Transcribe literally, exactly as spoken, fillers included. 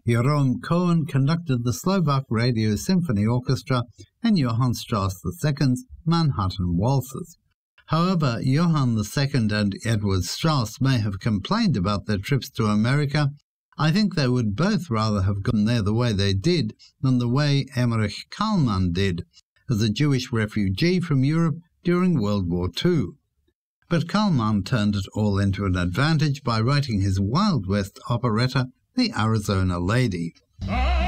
Jerome Cohen conducted the Slovak Radio Symphony Orchestra and Johann Strauss the Second's Manhattan Waltzes. However, Johann the Second and Edward Strauss may have complained about their trips to America. I think they would both rather have gone there the way they did than the way Emmerich Kallmann did, as a Jewish refugee from Europe during World War Two. But Kallmann turned it all into an advantage by writing his Wild West operetta, The Arizona Lady.